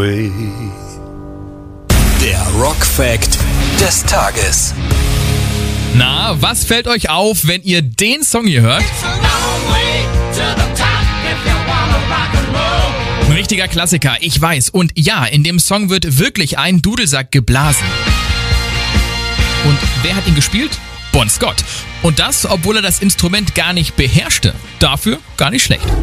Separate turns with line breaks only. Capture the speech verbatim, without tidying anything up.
way.
Der Rock-Fact des Tages.
Na, was fällt euch auf, wenn ihr den Song hier hört? Ein richtiger Klassiker, ich weiß. Und ja, in dem Song wird wirklich ein Dudelsack geblasen. Und wer hat ihn gespielt? Bon Scott. Und das, obwohl er das Instrument gar nicht beherrschte. Dafür gar nicht schlecht.